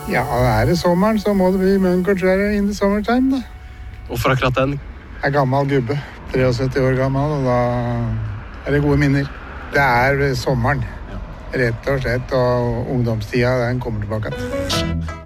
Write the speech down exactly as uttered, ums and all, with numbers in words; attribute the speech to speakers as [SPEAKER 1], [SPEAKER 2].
[SPEAKER 1] Ja, er det sommeren, så må det bli Munkertjære in the summertime, da.
[SPEAKER 2] Hvorfor akkurat den?
[SPEAKER 1] Jeg er gammel gubbe, syttitre år gammel, og da er det gode minner. Det er sommeren, rett og slett, og ungdomstida, den kommer tilbake.